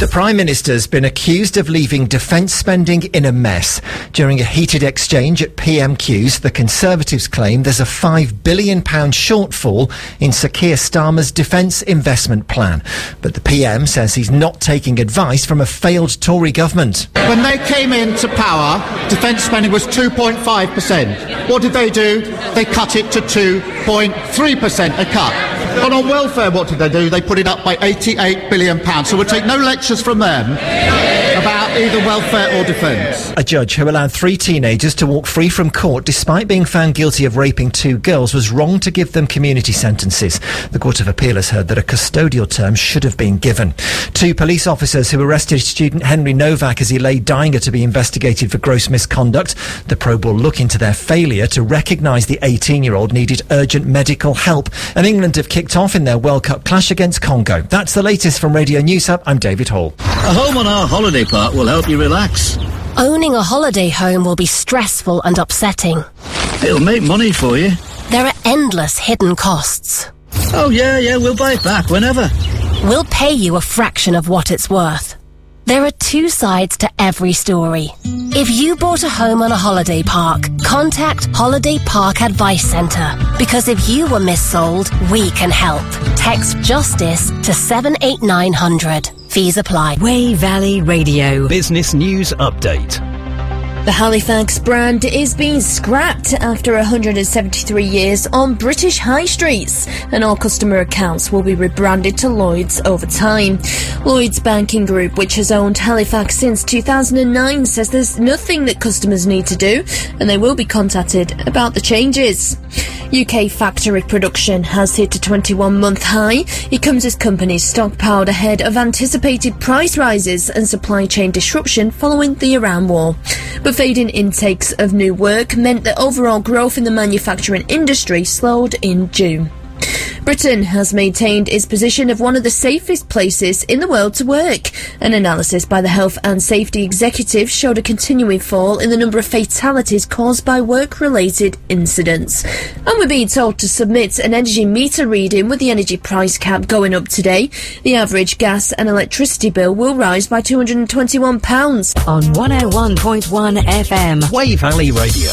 The Prime Minister's been accused of leaving defence spending in a mess. During a heated exchange at PMQs, the Conservatives claim there's a £5 billion shortfall in Sir Keir Starmer's defence investment plan. But the PM says he's not taking advice from a failed Tory government. When they came into power, defence spending was 2.5%. What did they do? They cut it to 2.3%, a cut. And on welfare, what did they do? They put it up by £88 billion. So we'll take no lectures from them about either welfare or defence. A judge who allowed 3 teenagers to walk free from court despite being found guilty of raping 2 girls was wrong to give them community sentences. The Court of Appeal has heard that a custodial term should have been given. 2 police officers who arrested student Henry Novak as he lay dying are to be investigated for gross misconduct. The probe will look into their failure to recognise the 18-year-old needed urgent medical help. And England have kicked off in their World Cup clash against Congo. That's the latest from Radio News Hub. I'm David Hall. A home on our holiday park will help you relax. Owning a holiday home will be stressful and upsetting. It'll make money for you. There are endless hidden costs. Oh, yeah, we'll buy it back whenever. We'll pay you a fraction of what it's worth. There are 2 sides to every story. If you bought a home on a holiday park, contact Holiday Park Advice Centre. Because if you were missold, we can help. Text JUSTICE to 78900. Fees apply. Wey Valley Radio. Business News Update. The Halifax brand is being scrapped after 173 years on British high streets, and all customer accounts will be rebranded to Lloyds over time. Lloyds Banking Group, which has owned Halifax since 2009, says there's nothing that customers need to do, and they will be contacted about the changes. UK factory production has hit a 21-month high. It comes as companies stockpiled ahead of anticipated price rises and supply chain disruption following the Iran war. But fading intakes of new work meant that overall growth in the manufacturing industry slowed in June. Britain has maintained its position of one of the safest places in the world to work. An analysis by the Health and Safety Executive showed a continuing fall in the number of fatalities caused by work-related incidents. And we're being told to submit an energy meter reading with the energy price cap going up today. The average gas and electricity bill will rise by £221. On 101.1 FM. Wey Valley Radio.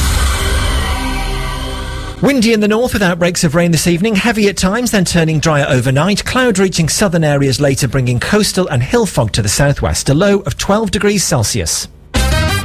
Windy in the north with outbreaks of rain this evening, heavy at times, then turning drier overnight. Cloud reaching southern areas later, bringing coastal and hill fog to the southwest. A low of 12 degrees Celsius.